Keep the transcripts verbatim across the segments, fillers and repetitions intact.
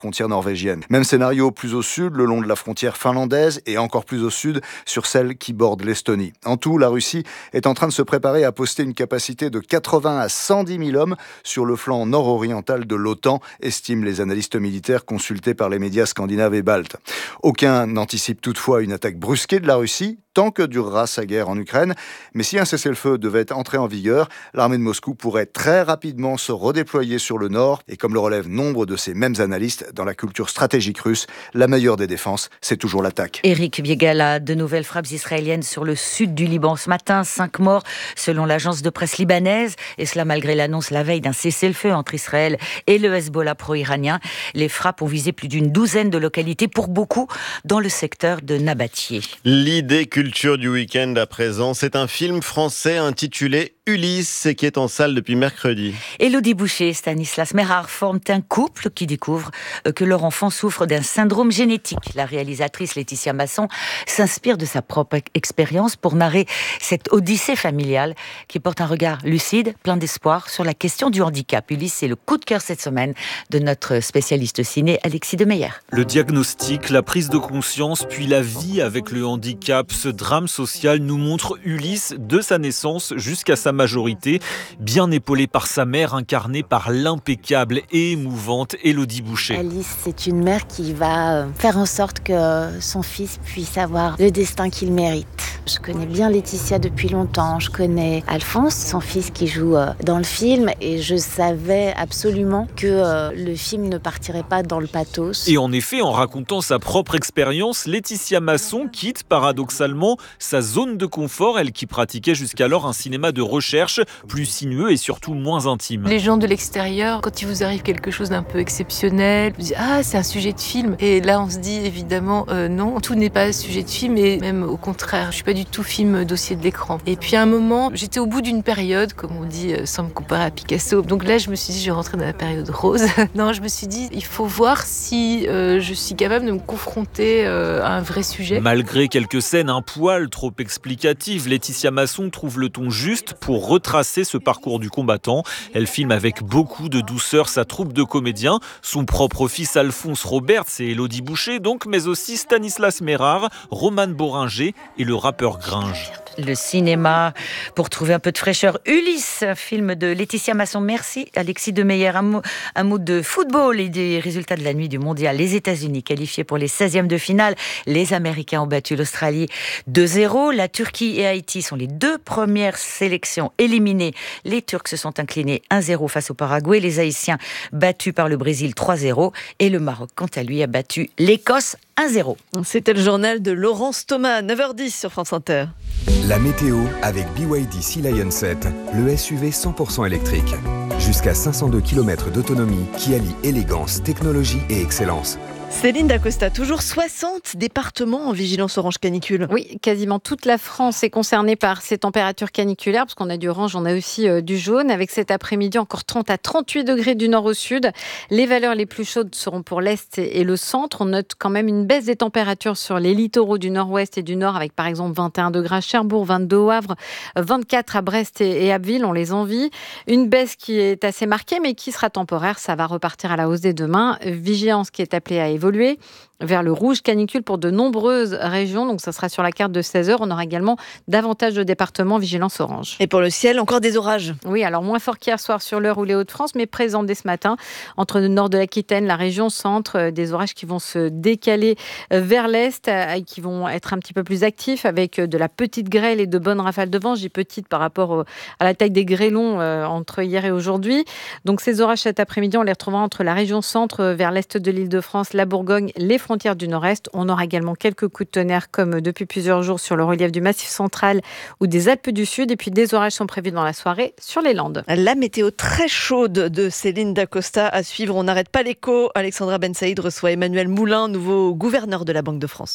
frontière norvégienne. Même scénario plus au sud, le long de la frontière finlandaise et encore plus au sud, sur celle qui borde l'Estonie. En tout, la Russie est en train de se préparer à poster une capacité de quatre-vingts à cent dix mille hommes sur le flanc nord-oriental de l'OTAN, estiment les analystes militaires consultés par les médias scandinaves et baltes. Aucun n'anticipe toutefois une attaque brusquée de la Russie, tant que durera sa guerre en Ukraine. Mais si un cessez-le-feu devait entrer en vigueur, l'armée de Moscou pourrait très rapidement se redéployer sur le nord. Et comme le relèvent nombre de ces mêmes analystes, dans la culture stratégique russe, la meilleure des défenses, c'est toujours l'attaque. Éric Biegala, de nouvelles frappes israéliennes sur le sud du Liban ce matin. Cinq morts selon l'agence de presse libanaise. Et cela malgré l'annonce la veille d'un cessez-le-feu entre Israël et le Hezbollah pro-iranien. Les frappes ont visé plus d'une douzaine de localités, pour beaucoup dans le secteur de Nabatieh. L'idée culture du week-end à présent, c'est un film français intitulé Ulysse qui est en salle depuis mercredi. Élodie Boucher et Stanislas Mérard forment un couple qui découvre que leur enfant souffre d'un syndrome génétique. La réalisatrice Laetitia Masson s'inspire de sa propre expérience pour narrer cette odyssée familiale qui porte un regard lucide, plein d'espoir sur la question du handicap. Ulysse, c'est le coup de cœur cette semaine de notre spécialiste ciné Alexis Demeyer. Le diagnostic, la prise de conscience, puis la vie avec le handicap. Ce drame social nous montre Ulysse de sa naissance jusqu'à sa majorité, bien épaulé par sa mère, incarnée par l'impeccable et émouvante Élodie Boucher. Alice, c'est une mère qui va faire en sorte que son fils puisse avoir le destin qu'il mérite. Je connais bien Laetitia depuis longtemps, je connais Alphonse, son fils qui joue dans le film, et je savais absolument que le film ne partirait pas dans le pathos. Et en effet, en racontant sa propre expérience, Laetitia Masson quitte paradoxalement sa zone de confort, elle qui pratiquait jusqu'alors un cinéma de recherche plus sinueux et surtout moins intime. Les gens de l'extérieur, quand il vous arrive quelque chose d'un peu exceptionnel, vous dites « Ah, c'est un sujet de film ». Et là, on se dit évidemment euh, non, tout n'est pas sujet de film, et même au contraire, je suis pas du tout film dossier de l'écran. Et puis à un moment, j'étais au bout d'une période, comme on dit, euh, sans me comparer à Picasso. Donc là, je me suis dit, je vais rentrer dans la période rose. Non, je me suis dit, il faut voir si euh, je suis capable de me confronter euh, à un vrai sujet. Malgré quelques scènes un poil trop explicatives, Laetitia Masson trouve le ton juste pour retracer ce parcours du combattant. Elle filme avec beaucoup de douceur sa troupe de comédiens, son propre fils Alphonse Roberts et Élodie Boucher donc, mais aussi Stanislas Mérard, Roman Boringer et le rappeur Gringe. Le cinéma pour trouver un peu de fraîcheur. Ulysse, film de Laetitia Masson. Merci Alexis Demeyer. Un mot, un mot de football et des résultats de la nuit du mondial. Les États-Unis qualifiés pour les seizièmes de finale. Les Américains ont battu l'Australie deux zéro. La Turquie et Haïti sont les deux premières sélections éliminées. Les Turcs se sont inclinés un zéro face au Paraguay. Les Haïtiens battus par le Brésil trois zéro. Et le Maroc, quant à lui, a battu l'Écosse un zéro. C'était le journal de Laurence Thomas, neuf heures dix sur France Inter. La météo avec B Y D Sea Lion sept, le S U V cent pour cent électrique. Jusqu'à cinq cent deux kilomètres d'autonomie qui allie élégance, technologie et excellence. Céline Dacosta, toujours soixante départements en vigilance orange canicule. Oui, quasiment toute la France est concernée par ces températures caniculaires, parce qu'on a du orange, on a aussi euh, du jaune, avec cet après-midi encore trente à trente-huit degrés du nord au sud. Les valeurs les plus chaudes seront pour l'est et le centre. On note quand même une baisse des températures sur les littoraux du nord-ouest et du nord, avec par exemple vingt et un degrés à Cherbourg, vingt-deux au Havre, vingt-quatre à Brest et Abbeville, on les envie. Une baisse qui est assez marquée, mais qui sera temporaire, ça va repartir à la hausse dès demain. Vigilance qui est appelée à évoluer vers le rouge canicule pour de nombreuses régions. Donc, ça sera sur la carte de seize heures. On aura également davantage de départements vigilance orange. Et pour le ciel, encore des orages. Oui, alors moins fort qu'hier soir sur l'Eure ou les Hauts-de-France, mais présents dès ce matin. Entre le nord de l'Aquitaine, la région centre, des orages qui vont se décaler vers l'est et qui vont être un petit peu plus actifs avec de la petite grêle et de bonnes rafales de vent. J'ai petite par rapport à la taille des grêlons entre hier et aujourd'hui. Donc, ces orages cet après-midi, on les retrouvera entre la région centre vers l'est de l'Île-de-France, la Bourgogne, les frontières du nord-est. On aura également quelques coups de tonnerre comme depuis plusieurs jours sur le relief du Massif central ou des Alpes du Sud. Et puis des orages sont prévus dans la soirée sur les Landes. La météo très chaude de Céline Dacosta à suivre. On n'arrête pas l'écho. Alexandra Ben Saïd reçoit Emmanuel Moulin, nouveau gouverneur de la Banque de France.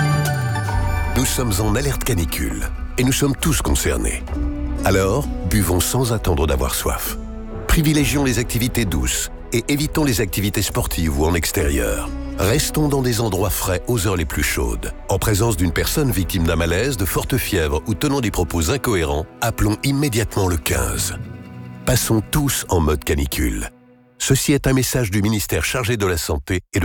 Nous sommes en alerte canicule et nous sommes tous concernés. Alors, buvons sans attendre d'avoir soif. Privilégions les activités douces et évitons les activités sportives ou en extérieur. Restons dans des endroits frais aux heures les plus chaudes. En présence d'une personne victime d'un malaise, de forte fièvre ou tenant des propos incohérents, appelons immédiatement le quinze. Passons tous en mode canicule. Ceci est un message du ministère chargé de la Santé et de